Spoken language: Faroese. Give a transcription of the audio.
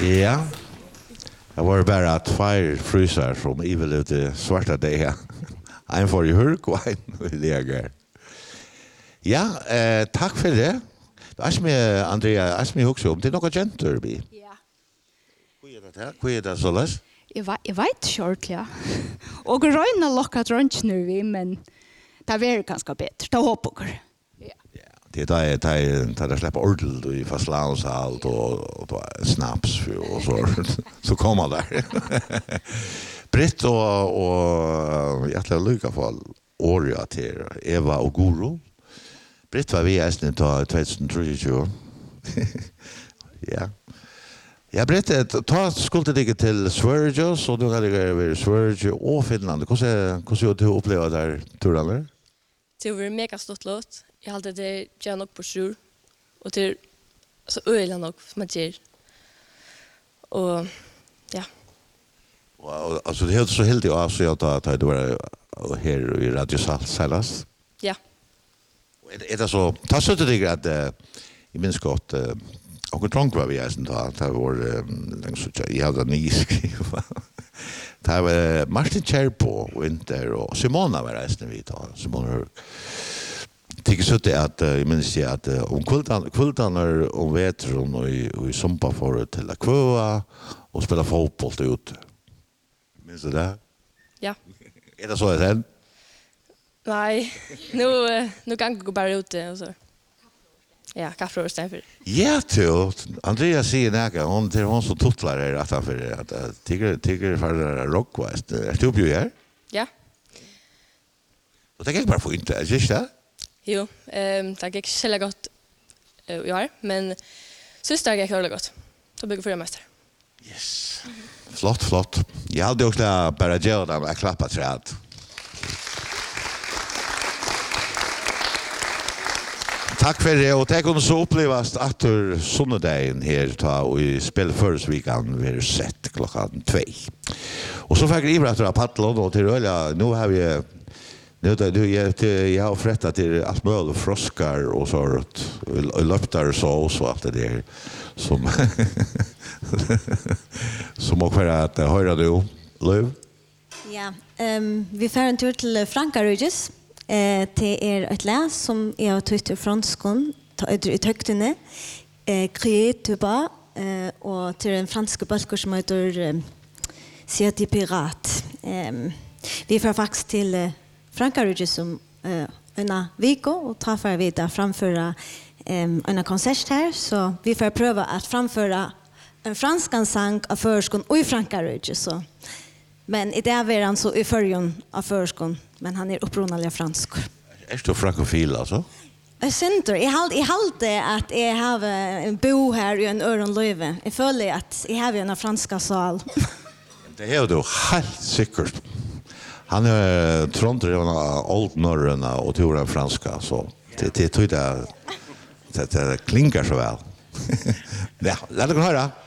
Ja. Jag var bara två frysar som överlevde svarta dagar. En för i hörk och en i läger. Ja, tack för det. Asmi Andrea, Asmi också om det är något gentur vi. Ja. Hur är det så läs? Jag vet short ja. Och röna lockat runt nu vi men det blir ganska bättre. Då hoppas jag. Det är släppa ordel i fastlandshalt och snaps och så kommer där. Britt och hjärtligt lycka fall året till Eva och Guru. Britt var vi i 2023. Ja. Ja, Britt, ta skulle dig till Sverige så du hade varit Sverige och Finland. Hur du upplevde där turen? Det var mega stort låt. Jag hade det gärna nog på sjur. Och det så öliga nog som man ger. Och ja. Wow, alltså det är så helt i så att det var här i Radio Salas. Ja. Är det så ta så det att i minns gott och trångt var vi äsen då det var så jag hade ni skriva. Det var Martin Cherpo Winter och Simona var äsen vi tar Simona tycker så att jag minns att om kultanar om vetron och i sompa för till att kvöa och spela fotboll ute. Minns du det? Ja. Är det så att sen? Nej, nu kan jag gå bara ute och så. Ja, kaffe och stämmer. Ja, till Andreas säger näka om det hon som tutlar är att han för att tycker för rockvast. Är du uppbjud här? Ja. Och det gick bara för inte, är det? Jo, det gick så gott i år, men sista gick det gott. Så bygger för mästare. Yes. Flott. Jag hade också bara göra dem att klappa träd. Tack för det och tack om så upplevas att söndagen här ta och i spel förrsvikan vi sett klockan 2. Och så fick Ivra att paddla och till öliga nu har vi jag har frättat till allt möjligt froskar och så löptar så allt det där som som också för att höra du Löv. Ja, vi får en tur till Frankrike. Det är ett läs som jag har tagit till franskon i töktene. Kreativa och till en fransk balkor som heter City Pirat. Vi får faktiskt till Frankrike som en vecka och träffar vi där framföra en konsert här. Så vi får pröva att framföra en fransk sång av förskon och i Frankrike. Så. Men i det är han så i förrjun av förskon. Men han är upprunalig fransk. Är du frankofil alltså? Jag synder. Jag halte att jag har en bo här i en öronlöve. Jag följer att jag har en franska sal. Det är du helt säkert. Han är trontröna old norröna och tora franska så det klingar så väl. Ja, låt oss höra.